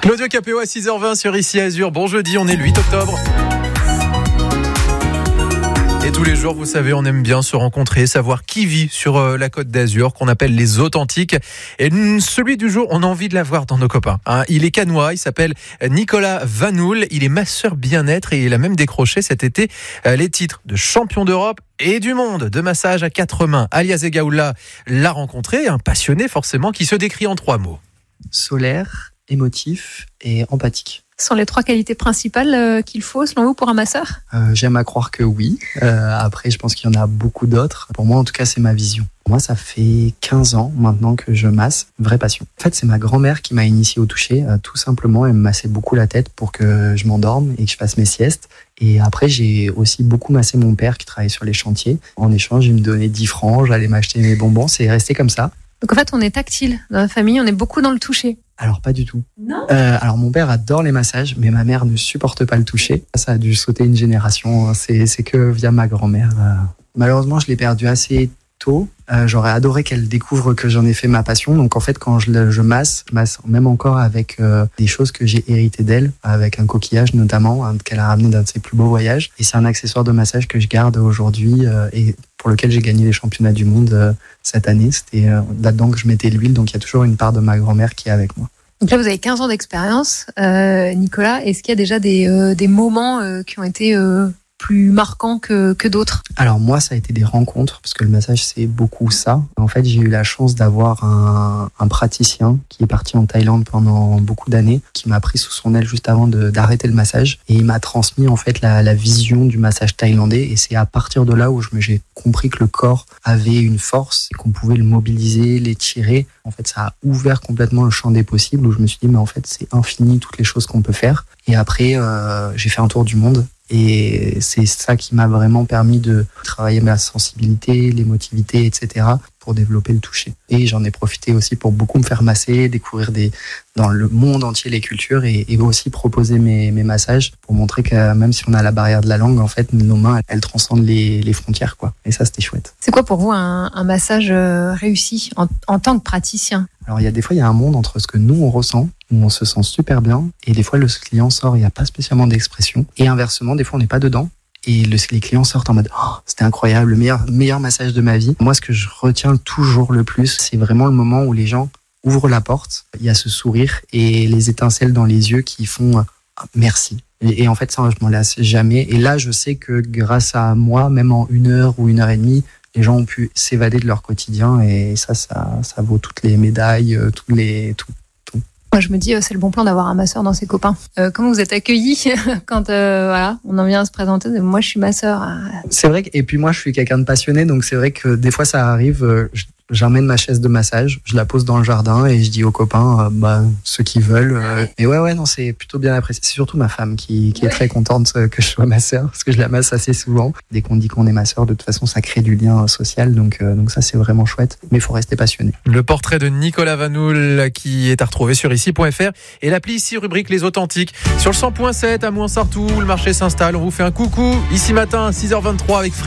Claudio Capéo à 6h20 sur Ici Azur. Bon jeudi, on est le 8 octobre. Et tous les jours, vous savez, on aime bien se rencontrer, savoir qui vit sur la Côte d'Azur, qu'on appelle les authentiques. Et celui du jour, on a envie de l'avoir dans nos copains. Il est cannois, il s'appelle Nicolas Vanoul. Il est masseur bien-être et il a même décroché cet été les titres de champion d'Europe et du monde de massage à 4 mains. Alias Egaoula l'a rencontré, un passionné forcément, qui se décrit en 3 mots. Solaire, émotif et empathique. Ce sont les 3 qualités principales qu'il faut, selon vous, pour un masseur ? J'aime à croire que oui. Après, je pense qu'il y en a beaucoup d'autres. Pour moi, en tout cas, c'est ma vision. Moi, ça fait 15 ans maintenant que je masse. Vraie passion. En fait, c'est ma grand-mère qui m'a initié au toucher. Tout simplement, elle me massait beaucoup la tête pour que je m'endorme et que je fasse mes siestes. Et après, j'ai aussi beaucoup massé mon père qui travaillait sur les chantiers. En échange, il me donnait 10 francs, j'allais m'acheter mes bonbons. C'est resté comme ça. Donc en fait, on est tactile dans la famille, on est beaucoup dans le toucher. Alors pas du tout. Non. Alors mon père adore les massages, mais ma mère ne supporte pas le toucher. Ça a dû sauter une génération. C'est que via ma grand-mère. Malheureusement, je l'ai perdu assez tôt. J'aurais adoré qu'elle découvre que j'en ai fait ma passion. Donc en fait, quand je masse même encore avec des choses que j'ai héritées d'elle, avec un coquillage notamment, qu'elle a ramené d'un de ses plus beaux voyages. Et c'est un accessoire de massage que je garde aujourd'hui et pour lequel j'ai gagné les championnats du monde cette année. C'était là-dedans que je mettais l'huile, donc il y a toujours une part de ma grand-mère qui est avec moi. Donc là, vous avez 15 ans d'expérience, Nicolas. Est-ce qu'il y a déjà des moments qui ont été plus marquants que d'autres ? Alors moi, ça a été des rencontres, parce que le massage, c'est beaucoup ça. En fait, j'ai eu la chance d'avoir un praticien qui est parti en Thaïlande pendant beaucoup d'années, qui m'a pris sous son aile juste avant d'arrêter le massage. Et il m'a transmis en fait la vision du massage thaïlandais. Et c'est à partir de là où j'ai compris que le corps avait une force et qu'on pouvait le mobiliser, l'étirer. En fait, ça a ouvert complètement le champ des possibles, où je me suis dit, mais en fait, c'est infini toutes les choses qu'on peut faire. Et après, j'ai fait un tour du monde. Et c'est ça qui m'a vraiment permis de travailler ma sensibilité, l'émotivité, etc. pour développer le toucher. Et j'en ai profité aussi pour beaucoup me faire masser, découvrir dans le monde entier les cultures et aussi proposer mes massages pour montrer que même si on a la barrière de la langue, en fait, nos mains, elles transcendent les frontières, quoi. Et ça, c'était chouette. C'est quoi pour vous un massage réussi en tant que praticien ? Alors, des fois, il y a un monde entre ce que nous, on ressent, où on se sent super bien, et des fois, le client sort, il n'y a pas spécialement d'expression. Et inversement, des fois, on n'est pas dedans. Et les clients sortent en mode « Oh, c'était incroyable, le meilleur massage de ma vie ». Moi, ce que je retiens toujours le plus, c'est vraiment le moment où les gens ouvrent la porte, il y a ce sourire et les étincelles dans les yeux qui font « merci ». Et en fait, ça, je m'en lasse jamais. Et là, je sais que grâce à moi, même en 1 heure ou 1 heure et demie, les gens ont pu s'évader de leur quotidien. Et ça vaut toutes les médailles, tout. Moi, je me dis, c'est le bon plan d'avoir un masseur dans ses copains. Comment vous êtes accueillis quand on en vient à se présenter ? Moi, je suis masseur. C'est vrai et puis moi, je suis quelqu'un de passionné, donc c'est vrai que des fois, ça arrive. J'emmène ma chaise de massage, je la pose dans le jardin et je dis aux copains, ceux qui veulent. Et ouais, non, c'est plutôt bien apprécié. C'est surtout ma femme qui est très contente que je sois masseur, parce que je la masse assez souvent. Dès qu'on dit qu'on est masseur, de toute façon, ça crée du lien social, donc ça, c'est vraiment chouette. Mais il faut rester passionné. Le portrait de Nicolas Vanoul qui est à retrouver sur ici.fr et l'appli ici, rubrique Les Authentiques. Sur le 100.7 à Mouansartou, le marché s'installe. On vous fait un coucou ici matin, 6h23 avec Fred.